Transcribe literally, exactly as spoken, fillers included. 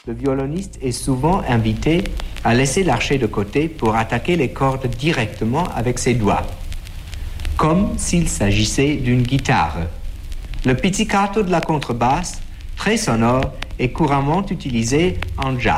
le violoniste est souvent invité à laisser l'archet de côté pour attaquer les cordes directement avec ses doigts, comme s'il s'agissait d'une guitare. Le pizzicato de la contrebasse, très sonore, est couramment utilisé en jazz.